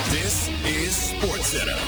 This is SportsCenter.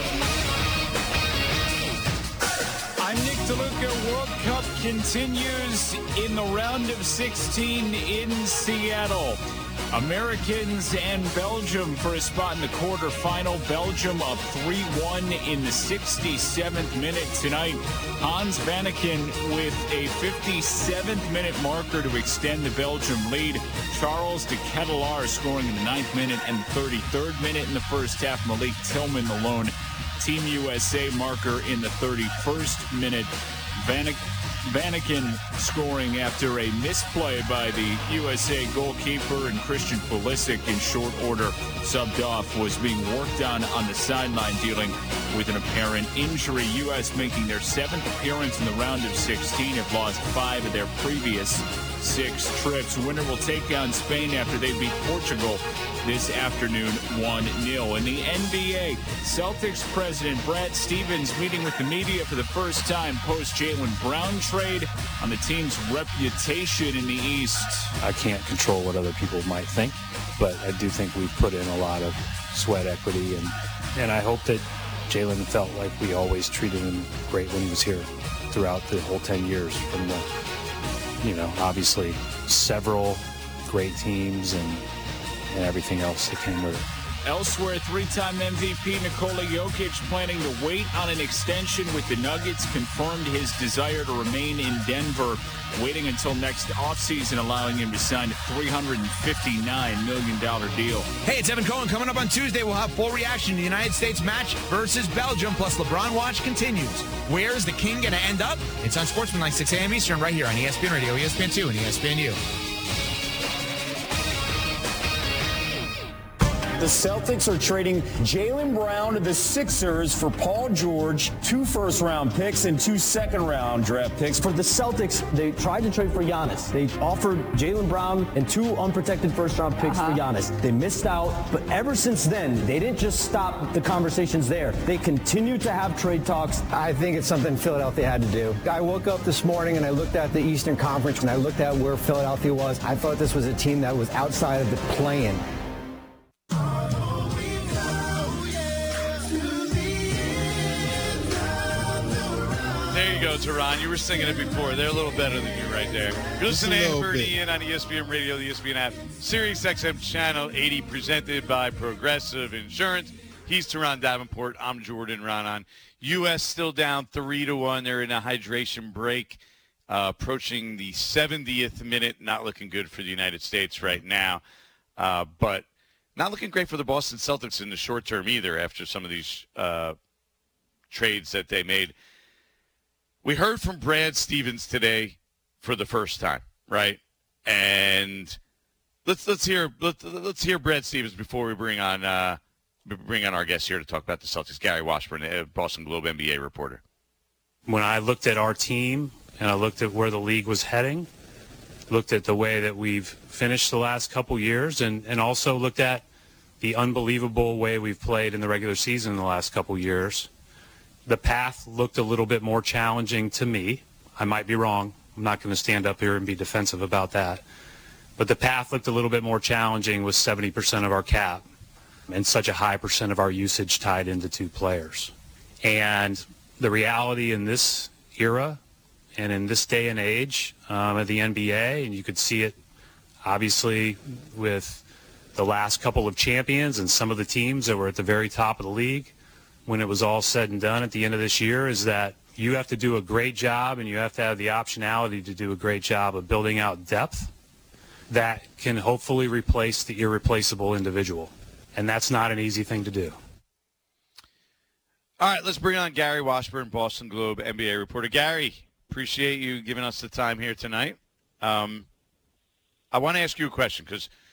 I'm Nick DeLuca. World Cup continues in the round of 16 in Seattle. Americans and Belgium for a spot in the quarterfinal. Belgium up 3-1 in the 67th minute tonight. Hans Vanaken with a 57th minute marker to extend the Belgium lead. Charles de Ketelaere scoring in the 9th minute and 33rd minute in the first half. Malik Tillman the lone Team USA marker in the 31st minute. Vanaken scoring after a misplay by the USA goalkeeper, and Christian Pulisic in short order subbed off, was being worked on the sideline dealing with an apparent injury. U.S. making their 7th appearance in the round of 16, have lost 5 of their previous 6 trips. Winner will take on Spain after they beat Portugal this afternoon 1-0. In the NBA, Celtics president Brad Stevens meeting with the media for the first time post Jaylen Brown trade on the team's reputation in the East. I can't control what other people might think, but I do think we've put in a lot of sweat equity, and I hope that Jaylen felt like we always treated him great when he was here throughout the whole 10 years from the, obviously several great teams and everything else that came with it. Elsewhere, 3-time MVP Nikola Jokic planning to wait on an extension with the Nuggets, confirmed his desire to remain in Denver, waiting until next offseason, allowing him to sign a $359 million deal. Hey, it's Evan Cohen. Coming up on Tuesday, we'll have full reaction to the United States match versus Belgium, plus LeBron Watch continues. Where is the King going to end up? It's on Sportsman 6 a.m. Eastern, right here on ESPN Radio, ESPN2, and ESPNU. The Celtics are trading Jaylen Brown to the Sixers for Paul George, 2 first-round picks and 2 second-round draft picks. For the Celtics, they tried to trade for Giannis. They offered Jaylen Brown and 2 unprotected first-round picks for Giannis. They missed out, but ever since then, they didn't just stop the conversations there. They continued to have trade talks. I think it's something Philadelphia had to do. I woke up this morning and I looked at the Eastern Conference and I looked at where Philadelphia was. I thought this was a team that was outside of the play-in. There you go, Tehran. You were singing it before. They're a little better than you right there. You're listening to Amber and Ian on ESPN Radio, the ESPN app, Sirius XM Channel 80, presented by Progressive Insurance. He's Tehran Davenport. I'm Jordan Raanan. U.S. still down 3-1. They're in a hydration break, approaching the 70th minute. Not looking good for the United States right now, but not looking great for the Boston Celtics in the short term either after some of these trades that they made. We heard from Brad Stevens today for the first time, right? And let's hear Brad Stevens before we bring on our guest here to talk about the Celtics. Gary Washburn, Boston Globe NBA reporter. When I looked at our team and I looked at where the league was heading, looked at the way that we've finished the last couple years, and also looked at the unbelievable way we've played in the regular season in the last couple years, the path looked a little bit more challenging to me. I might be wrong. I'm not going to stand up here and be defensive about that. But the path looked a little bit more challenging with 70% of our cap and such a high percent of our usage tied into 2 players. And the reality in this era and in this day and age of the NBA, and you could see it obviously with the last couple of champions and some of the teams that were at the very top of the league, when it was all said and done at the end of this year, is that you have to do a great job and you have to have the optionality to do a great job of building out depth that can hopefully replace the irreplaceable individual. And that's not an easy thing to do. All right, let's bring on Gary Washburn, Boston Globe NBA reporter. Gary, appreciate you giving us the time here tonight. I want to ask you a question because